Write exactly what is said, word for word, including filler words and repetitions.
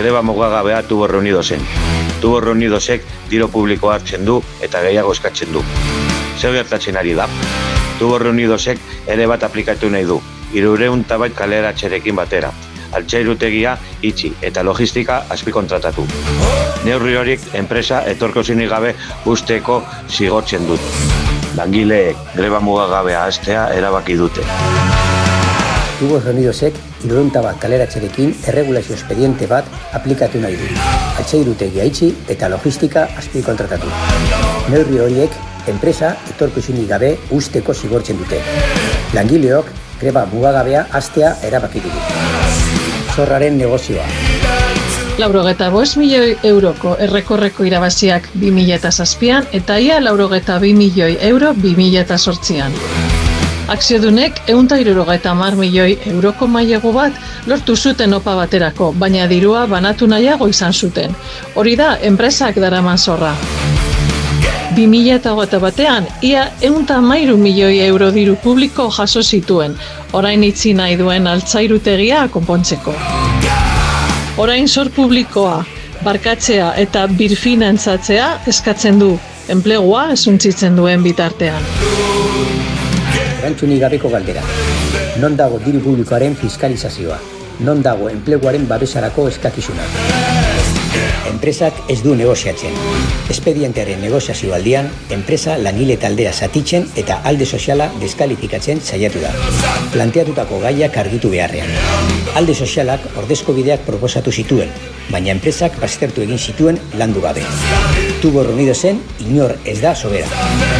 greba mugagabea Tubos Reunidosen. Tubos Reunidosek diru publikoa hartzen du eta gehiago eskatzen du. Zer gertatzen ari da? Tubos Reunidosek ere bat aplikatu nahi du, hirurehun eta bat kaleratzerekin batera. Altzairutegia itxi eta logistika azpikontratatu. Neurri horiek enpresa etorkizunik gabe usteko zigortzen dut. Langileek greba mugagabea hastea erabaki dute. Tubos Reunidosek hirurehun eta bat kaleratzerekin erregulazio espediente bat aplikatu nahi du. Altzairutegia itxi eta logistika azpikontratatu. Neurri horiek enpresa etorkizunik gabe usteko zigortzen dute. Langileok greba mugagabea hastea erabaki dugu. Zorraren negozioa. Laurogeta bost milioi euroko errekorreko irabaziak bi mila zazpian eta ia laurogeta bi milioi euro bi mila zortzian. Akziodunek ehun eta hirurogeita hamar milioi euroko mailegu bat lortu zuten opa baterako, baina dirua banatu nahiago izan zuten. Hori da, enpresak daraman zorra. bi mila hogeita batean, ia ehun eta hamairu milioi euro diru publiko jaso zituen, orain itzi nahi duen altzairutegia konpontzeko. Orain zor publikoa, barkatzea eta birfinantzatzea eskatzen du, enplegua esuntzitzen duen bitartean. Erantzunik gabeko galdera. Non dago diru publikoaren fiskalizazioa? Non dago enpleguaren babesarako eskakizuna? Enpresak ez du negoziatzen. Espedientearen negoziazio aldian, enpresa langile taldea zatitzen eta alde soziala deskalifikatzen saiatu da. Planteatutako gaiak argitu beharrean. Alde sozialak ordezko bideak proposatu zituen, baina enpresak baztertu egin zituen landu gabe. Tubos Reunidosen inor ez da sobera.